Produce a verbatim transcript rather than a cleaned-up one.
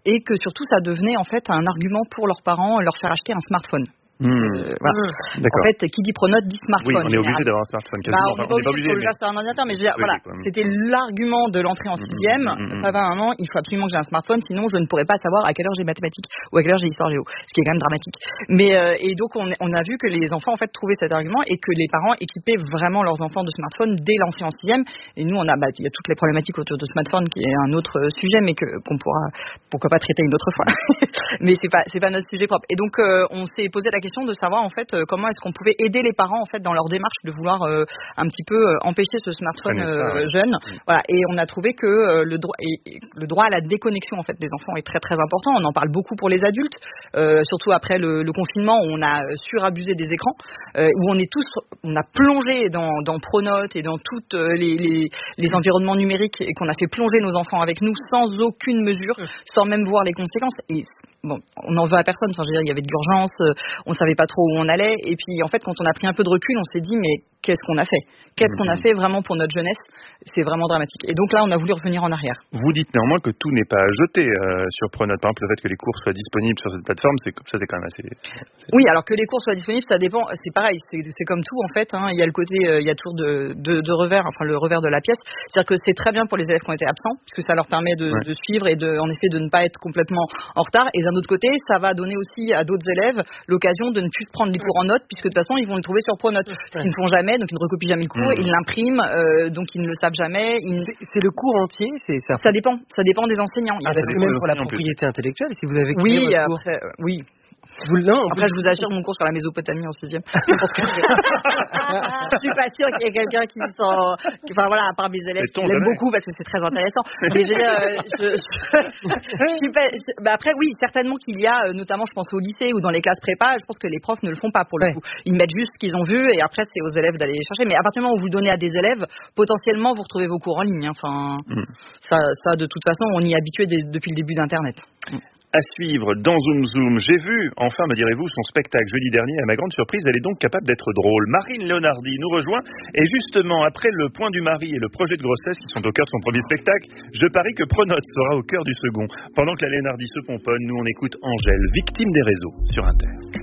et que surtout ça devenait en fait un argument pour leurs parents, leur faire acheter un smartphone. Mmh. Euh, voilà. D'accord. En fait, qui dit pronote dit smartphone. Oui, on est obligé d'avoir un smartphone. Bah, on n'est pas obligé, il faut le faire sur un ordinateur, mais je veux dire, voilà, c'était l'argument de l'entrée en sixième. Mmh, mmh, mmh. À un an, il faut absolument que j'ai un smartphone, sinon je ne pourrais pas savoir à quelle heure j'ai mathématiques ou à quelle heure j'ai histoire géo, ce qui est quand même dramatique. Mais euh, et donc on, on a vu que les enfants en fait trouvaient cet argument et que les parents équipaient vraiment leurs enfants de smartphones dès l'entrée en sixième. Et nous, on a, bah, il y a toutes les problématiques autour de smartphone qui est un autre sujet, mais que qu'on pourra, pourquoi pas traiter une autre fois. Mais c'est pas, c'est pas notre sujet propre. Et donc euh, on s'est posé la question de savoir en fait comment est-ce qu'on pouvait aider les parents en fait dans leur démarche de vouloir euh, un petit peu euh, empêcher ce smartphone ça, euh, ouais. jeune. Mmh. Voilà, et on a trouvé que euh, le droit et, et le droit à la déconnexion en fait des enfants est très très important. On en parle beaucoup pour les adultes, euh, surtout après le, le confinement où on a surabusé des écrans, euh, où on est tous, on a plongé dans, dans Pronote et dans tous les, les, les environnements numériques et qu'on a fait plonger nos enfants avec nous sans aucune mesure, mmh. sans même voir les conséquences. Et bon, on n'en veut à personne. Enfin, je veux dire, il y avait de l'urgence, euh, on savait pas trop où on allait. Et puis, en fait, quand on a pris un peu de recul, on s'est dit, mais qu'est-ce qu'on a fait ? Qu'est-ce mmh. qu'on a fait vraiment pour notre jeunesse ? C'est vraiment dramatique. Et donc là, on a voulu revenir en arrière. Vous dites néanmoins que tout n'est pas à jeter euh, sur Pronote. Par exemple, le fait que les cours soient disponibles sur cette plateforme, c'est ça, c'est quand même assez. C'est... Oui, alors que les cours soient disponibles, ça dépend. C'est pareil, c'est, c'est comme tout en fait. Hein. Il y a le côté, euh, il y a toujours de, de, de revers, enfin le revers de la pièce. C'est-à-dire que c'est très bien pour les élèves qui ont été absents, puisque ça leur permet de, ouais. de suivre et de, en effet, de ne pas être complètement en retard. Et d'un autre côté, ça va donner aussi à d'autres élèves l'occasion de ne plus prendre les cours en notes, puisque de toute façon, ils vont le trouver sur Pronote. Ce qu'ils ne font jamais, donc ils ne recopient jamais le cours, mmh. ils l'impriment, euh, donc ils ne le savent jamais. Ils... C'est, c'est le cours entier, c'est ça. Ça dépend, ça dépend des enseignants. Ah, parce que même pour la propriété intellectuelle, si vous avez créé oui, votre cours. après, euh, oui. Vous, non, Après, vous... je vous assure, mon cours sur la Mésopotamie en sixième. Je pense que je... je suis pas sûre qu'il y ait quelqu'un qui s'en, enfin voilà, à part mes élèves, qui l'aiment beaucoup parce que c'est très intéressant. Mais je veux dire, je, je, je suis pas. Bah après, oui, certainement qu'il y a, notamment, je pense au lycée ou dans les classes prépa, je pense que les profs ne le font pas pour le ouais. coup. Ils mettent juste ce qu'ils ont vu et après c'est aux élèves d'aller les chercher. Mais à partir du moment où vous le donnez à des élèves, potentiellement vous retrouvez vos cours en ligne. Hein. Enfin, mm. ça, ça, de toute façon, on y est habitué dès, depuis le début d'Internet. Mm. À suivre dans Zoom Zoom. J'ai vu, enfin me direz-vous, son spectacle jeudi dernier. À ma grande surprise, elle est donc capable d'être drôle. Marine Leonardi nous rejoint. Et justement, après le point du mari et le projet de grossesse qui sont au cœur de son premier spectacle, je parie que Pronote sera au cœur du second. Pendant que la Leonardi se pomponne, nous on écoute Angèle, victime des réseaux, sur Inter.